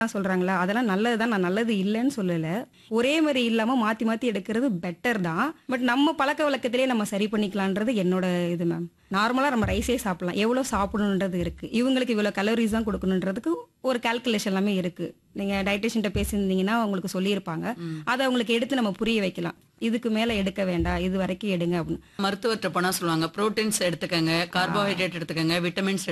சொல்றாங்களா, அதெல்லாம் நல்லது தான். நான் நல்லது இல்லன்னு சொல்லல. ஒரே மாரி இல்லாம மாத்தி மாத்தி எடுக்கிறது பெட்டர் தான். பட் நம்ம பழக்கவழக்கத்திலேயே நம்ம சரி பண்ணிக்கலான்றது என்னோட இது மேம். நார்மலா நம்ம ரைஸே சாப்பிடலாம். எவ்வளோ சாப்பிடணுன்றது இருக்கு. இவங்களுக்கு இவ்வளோ கலோரிஸ் தான் குடுக்கணுன்றதுக்கு ஒரு கால்குலேஷன் எல்லாமே இருக்கு. நீங்க டயட்டீஷியன்ட்ட பேசியிருந்தீங்கன்னா அவங்களுக்கு சொல்லியிருப்பாங்க. அத அவங்களுக்கு எடுத்து நம்ம புரிய வைக்கலாம். இதுக்கு மேல எடுக்க வேண்டாம். இது வரைக்கும் எடுங்க அப்படின்னு. மருத்துவர்கிட்ட போனா சொல்லுவாங்க புரோட்டீன்ஸ் எடுத்துக்கங்க, கார்போஹைட்ரேட் எடுத்துக்கங்க, விட்டமின்ஸ்